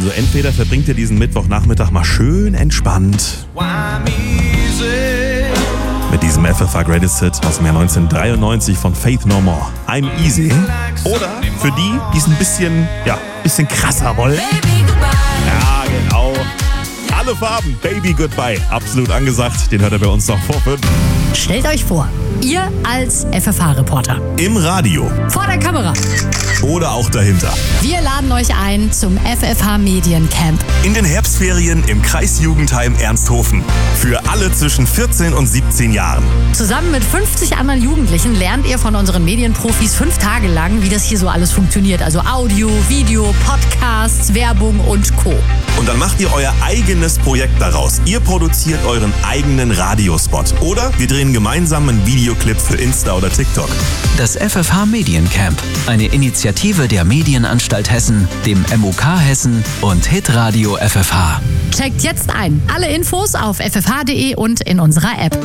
Also entweder verbringt ihr diesen Mittwochnachmittag mal schön entspannt mit diesem FFH Greatest Hit aus dem Jahr 1993 von Faith No More, I'm Easy. Oder für die es ein bisschen krasser wollen. Ja, genau. Alle Farben, Baby Goodbye. Absolut angesagt. Den hört er bei uns noch vor 5. Stellt euch vor, ihr als FFH-Reporter. Im Radio. Vor der Kamera. Oder auch dahinter. Wir laden euch ein zum FFH Mediencamp. In den Herbstferien im Kreisjugendheim Ernsthofen. Für alle zwischen 14 und 17 Jahren. Zusammen mit 50 anderen Jugendlichen lernt ihr von unseren Medienprofis 5 Tage lang, wie das hier so alles funktioniert. Also Audio, Video, Podcasts, Werbung und Co. Und dann macht ihr euer eigenes Projekt daraus. Ihr produziert euren eigenen Radiospot. Oder wir drehen gemeinsam einen Videoclip für Insta oder TikTok. Das FFH Mediencamp. Eine Initiative der Medienanstalt Hessen, dem MUK Hessen und Hitradio FFH. Checkt jetzt ein. Alle Infos auf ffh.de und in unserer App.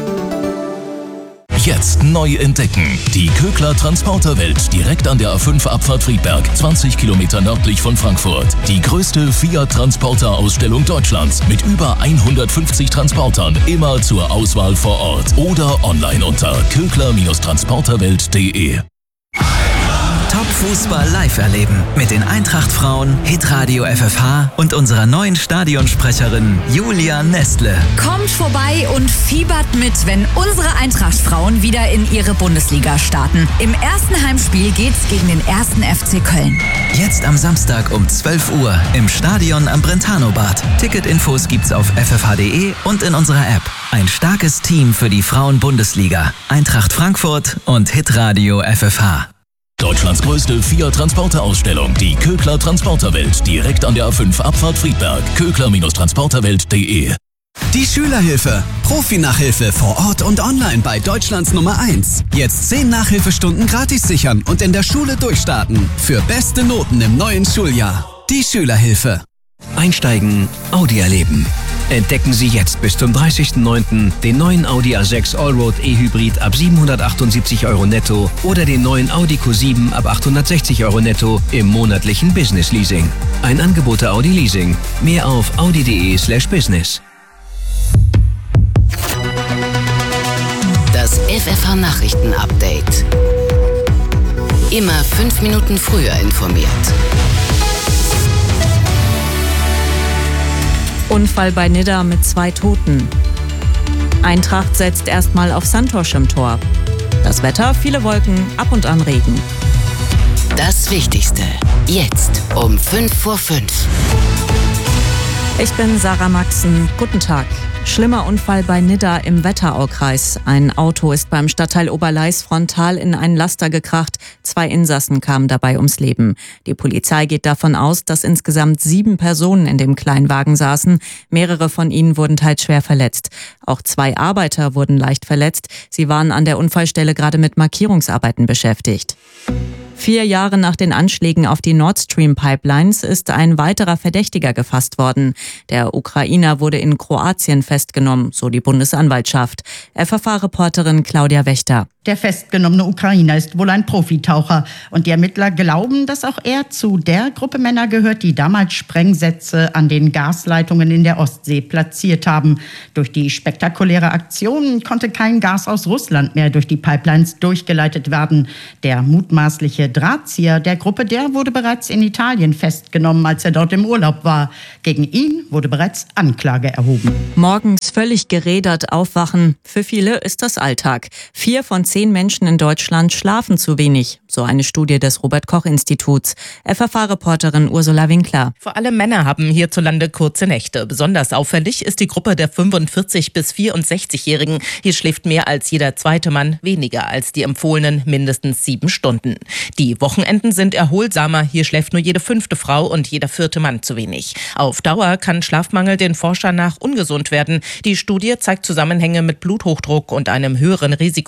Jetzt neu entdecken. Die Kögler Transporterwelt direkt an der A5-Abfahrt Friedberg, 20 Kilometer nördlich von Frankfurt. Die größte Fiat-Transporter-Ausstellung Deutschlands mit über 150 Transportern, immer zur Auswahl vor Ort oder online unter kögler-transporterwelt.de. Top-Fußball live erleben mit den Eintracht-Frauen, Hitradio FFH und unserer neuen Stadionsprecherin Julia Nestle. Kommt vorbei und fiebert mit, wenn unsere Eintracht-Frauen wieder in ihre Bundesliga starten. Im ersten Heimspiel geht's gegen den 1. FC Köln. Jetzt am Samstag um 12 Uhr im Stadion am Brentano-Bad. Ticketinfos gibt's auf ffh.de und in unserer App. Ein starkes Team für die Frauen-Bundesliga. Eintracht Frankfurt und Hitradio FFH. Deutschlands größte Fiat-Transporter-Ausstellung, die Kögler Transporterwelt, direkt an der A5-Abfahrt Friedberg, kögler-transporterwelt.de. Die Schülerhilfe. Profi-Nachhilfe vor Ort und online bei Deutschlands Nummer 1. Jetzt 10 Nachhilfestunden gratis sichern und in der Schule durchstarten. Für beste Noten im neuen Schuljahr. Die Schülerhilfe. Einsteigen, Audi erleben. Entdecken Sie jetzt bis zum 30.09. den neuen Audi A6 Allroad E-Hybrid ab 778 € netto oder den neuen Audi Q7 ab 860 € netto im monatlichen Business Leasing. Ein Angebot der Audi Leasing. Mehr auf audi.de/business. Das FFH Nachrichten Update. Immer 5 Minuten früher informiert. Unfall bei Nidda mit 2 Toten. Eintracht setzt erstmal auf Santosch im Tor. Das Wetter, viele Wolken, ab und an Regen. Das Wichtigste, jetzt um 5:05. Ich bin Sarah Maxen. Guten Tag. Schlimmer Unfall bei Nidda im Wetteraukreis. Ein Auto ist beim Stadtteil Oberleis frontal in einen Laster gekracht. 2 Insassen kamen dabei ums Leben. Die Polizei geht davon aus, dass insgesamt 7 Personen in dem Kleinwagen saßen. Mehrere von ihnen wurden teils schwer verletzt. Auch 2 Arbeiter wurden leicht verletzt. Sie waren an der Unfallstelle gerade mit Markierungsarbeiten beschäftigt. 4 Jahre nach den Anschlägen auf die Nord Stream Pipelines ist ein weiterer Verdächtiger gefasst worden. Der Ukrainer wurde in Kroatien festgenommen, so die Bundesanwaltschaft. FFH-Reporterin Claudia Wächter. Der festgenommene Ukrainer ist wohl ein Profitaucher und die Ermittler glauben, dass auch er zu der Gruppe Männer gehört, die damals Sprengsätze an den Gasleitungen in der Ostsee platziert haben. Durch die spektakuläre Aktion konnte kein Gas aus Russland mehr durch die Pipelines durchgeleitet werden. Der mutmaßliche Drahtzieher der Gruppe, der wurde bereits in Italien festgenommen, als er dort im Urlaub war. Gegen ihn wurde bereits Anklage erhoben. Morgens völlig gerädert aufwachen. Für viele ist das Alltag. 4 von 10 Menschen in Deutschland schlafen zu wenig, so eine Studie des Robert-Koch-Instituts. FFH-Reporterin Ursula Winkler. Vor allem Männer haben hierzulande kurze Nächte. Besonders auffällig ist die Gruppe der 45- bis 64-Jährigen. Hier schläft mehr als jeder zweite Mann weniger als die empfohlenen mindestens 7 Stunden. Die Wochenenden sind erholsamer. Hier schläft nur jede 5. Frau und jeder 4. Mann zu wenig. Auf Dauer kann Schlafmangel den Forschern nach ungesund werden. Die Studie zeigt Zusammenhänge mit Bluthochdruck und einem höheren Risiko für Adipositas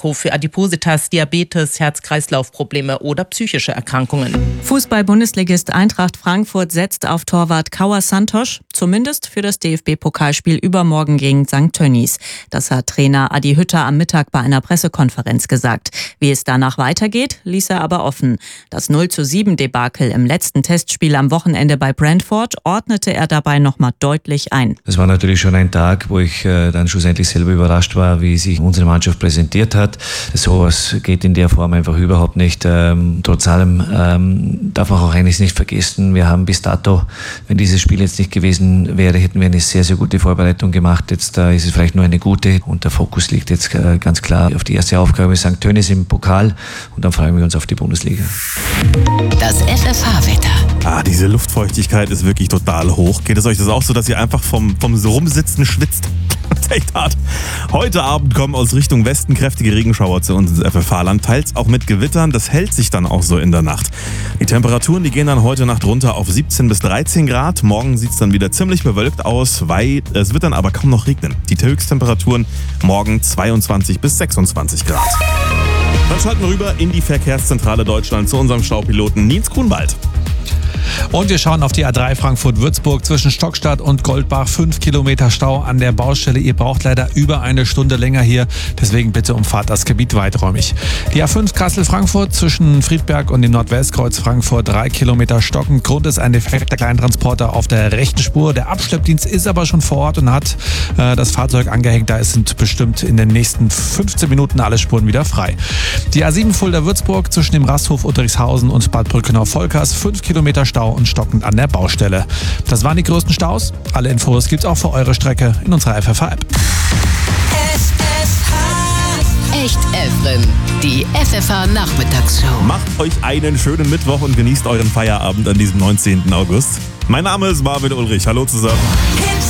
Adipositas, Diabetes, Herz-Kreislauf-Probleme oder psychische Erkrankungen. Fußball-Bundesligist Eintracht Frankfurt setzt auf Torwart Kauer Santos, zumindest für das DFB-Pokalspiel übermorgen gegen St. Tönnies. Das hat Trainer Adi Hütter am Mittag bei einer Pressekonferenz gesagt. Wie es danach weitergeht, ließ er aber offen. Das 0:7-Debakel im letzten Testspiel am Wochenende bei Brentford ordnete er dabei nochmal deutlich ein. Das war natürlich schon ein Tag, wo ich dann schlussendlich selber überrascht war, wie sich unsere Mannschaft präsentiert hat. Sowas geht in der Form einfach überhaupt nicht. Trotz allem darf man auch eines nicht vergessen. Wir haben bis dato, wenn dieses Spiel jetzt nicht gewesen wäre, hätten wir eine sehr, sehr gute Vorbereitung gemacht. Jetzt ist es vielleicht nur eine gute und der Fokus liegt jetzt ganz klar auf die erste Aufgabe St. Tönnies im Pokal und dann freuen wir uns auf die Bundesliga. Das FFH-Wetter. Diese Luftfeuchtigkeit ist wirklich total hoch. Geht es euch das auch so, dass ihr einfach vom Rumsitzen schwitzt? Das ist echt hart. Heute Abend kommen aus Richtung Westen kräftige Regenschauer zu uns ins FFH-Land, teils auch mit Gewittern. Das hält sich dann auch so in der Nacht. Die Temperaturen, die gehen dann heute Nacht runter auf 17 bis 13 Grad. Morgen sieht es dann wieder ziemlich bewölkt aus, weil es wird dann aber kaum noch regnen. Die Höchsttemperaturen morgen 22 bis 26 Grad. Dann schalten wir rüber in die Verkehrszentrale Deutschland zu unserem Staupiloten Nils Grunwald. Und wir schauen auf die A3 Frankfurt-Würzburg zwischen Stockstadt und Goldbach. 5 Kilometer Stau an der Baustelle. Ihr braucht leider über eine Stunde länger hier. Deswegen bitte umfahrt das Gebiet weiträumig. Die A5 Kassel-Frankfurt zwischen Friedberg und dem Nordwestkreuz Frankfurt. 3 Kilometer stockend. Grund ist ein defekter Kleintransporter auf der rechten Spur. Der Abschleppdienst ist aber schon vor Ort und hat das Fahrzeug angehängt. Da sind bestimmt in den nächsten 15 Minuten alle Spuren wieder frei. Die A7 Fulda-Würzburg zwischen dem Rasthof Uttrichshausen und Bad Brückenau-Volkers. 5 Kilometer Stau und stockend an der Baustelle. Das waren die größten Staus. Alle Infos gibt's auch für eure Strecke in unserer FFH-App. Echt Efren, die FFH-Nachmittagsshow. Macht euch einen schönen Mittwoch und genießt euren Feierabend an diesem 19. August. Mein Name ist Marvin Ulrich. Hallo zusammen.